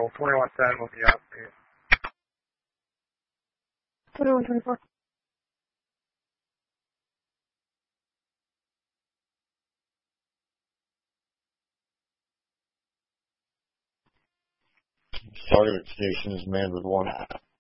2110 will be out for you. 2124. Target station is manned with 1.